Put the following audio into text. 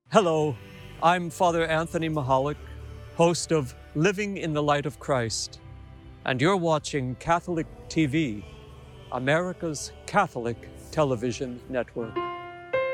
Hello, I'm Father Anthony Mahalik, host of Living in the Light of Christ, and you're watching Catholic TV, America's Catholic television network.